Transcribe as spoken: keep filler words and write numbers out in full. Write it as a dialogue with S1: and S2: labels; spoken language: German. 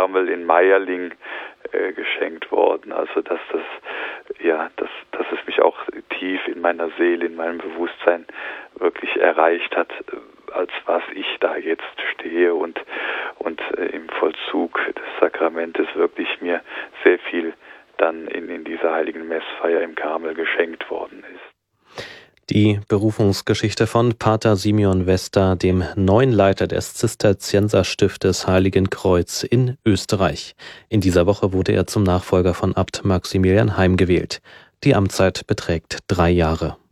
S1: Karmel in Meierling äh, geschenkt worden. Also dass das, ja, dass, dass es mich auch tief in meiner Seele, in meinem Bewusstsein wirklich erreicht hat, als was ich da jetzt stehe und und äh, im Vollzug des Sakramentes wirklich mir sehr viel dann in, in dieser heiligen Messfeier im Karmel geschenkt worden ist.
S2: Die Berufungsgeschichte von Pater Simeon Wester, dem neuen Leiter des Zisterzienserstiftes Heiligen Kreuz in Österreich. In dieser Woche wurde er zum Nachfolger von Abt Maximilian Heim gewählt. Die Amtszeit beträgt drei Jahre.